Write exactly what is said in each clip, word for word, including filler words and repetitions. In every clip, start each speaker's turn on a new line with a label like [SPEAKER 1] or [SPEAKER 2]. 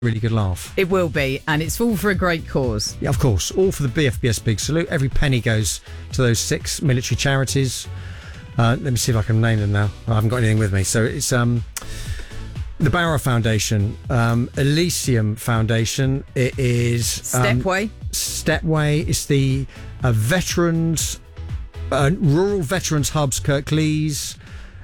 [SPEAKER 1] really good laugh.
[SPEAKER 2] It will be, and it's all for a great cause.
[SPEAKER 1] Yeah, of course. All for the B F B S Big Salute. Every penny goes to those six military charities. Uh, let me see if I can name them now. I haven't got anything with me. So it's um, the Barrow Foundation, um, Elysium Foundation. It is um,
[SPEAKER 2] Stepway.
[SPEAKER 1] Stepway. It's the uh, Veterans, uh, Rural Veterans Hubs, Kirklees,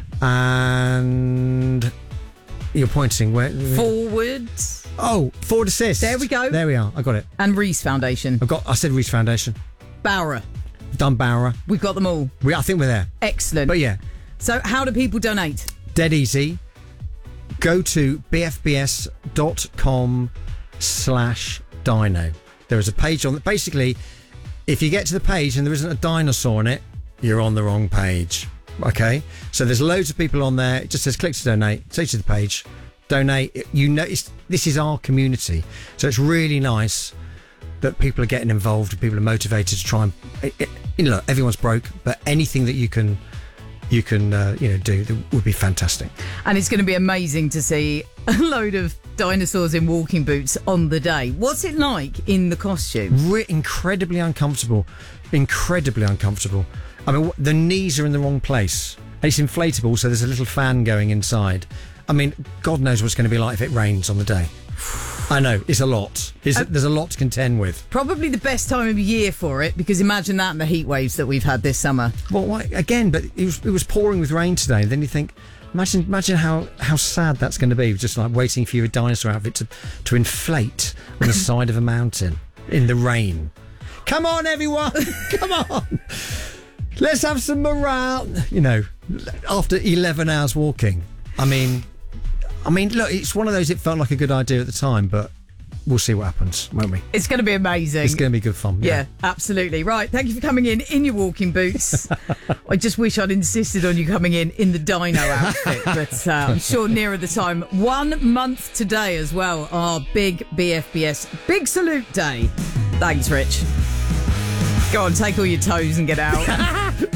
[SPEAKER 1] and you're pointing where?
[SPEAKER 2] Forwards.
[SPEAKER 1] Oh, Forward Assist.
[SPEAKER 2] There we go.
[SPEAKER 1] There we are. I got it.
[SPEAKER 2] And Reese Foundation.
[SPEAKER 1] I've got. I said Reese Foundation.
[SPEAKER 2] Barra.
[SPEAKER 1] I've done Barra.
[SPEAKER 2] We've got them all.
[SPEAKER 1] We. I think we're there.
[SPEAKER 2] Excellent.
[SPEAKER 1] But yeah.
[SPEAKER 2] So how do people donate?
[SPEAKER 1] Dead easy. Go to bfbs.com slash dino. There is a page on it. Basically, if you get to the page and there isn't a dinosaur on it, you're on the wrong page. Okay? So there's loads of people on there. It just says click to donate. Take you to the page. Donate. You know, it's, this is our community. So it's really nice that people are getting involved. People are motivated to try and... It, it, you know, everyone's broke, but anything that you can... you can uh, you know do that would be fantastic.
[SPEAKER 2] And it's going to be amazing to see a load of dinosaurs in walking boots on the day. What's it like in the costume?
[SPEAKER 1] Re- incredibly uncomfortable. Incredibly uncomfortable. I mean, the knees are in the wrong place. And it's inflatable, so there's a little fan going inside. I mean, God knows what it's going to be like if it rains on the day. I know, it's a lot. It's, uh, there's a lot to contend with.
[SPEAKER 2] Probably the best time of year for it, because imagine that and the heat waves that we've had this summer.
[SPEAKER 1] Well, why, again, but it was, it was pouring with rain today. Then you think, imagine imagine how, how sad that's going to be, just like waiting for your dinosaur outfit to, to inflate on the side of a mountain in the rain. Come on, everyone! Come on! Let's have some morale. You know, after eleven hours walking. I mean... I mean, look, it's one of those, it felt like a good idea at the time, but we'll see what happens, won't we?
[SPEAKER 2] It's going to be amazing.
[SPEAKER 1] It's going to be good fun.
[SPEAKER 2] Yeah,
[SPEAKER 1] yeah,
[SPEAKER 2] absolutely. Right, thank you for coming in in your walking boots. I just wish I'd insisted on you coming in in the dino outfit, but uh, I'm sure nearer the time. One month today as well, our big B F B S Big Salute Day. Thanks, Rich. Go on, take all your toes and get out.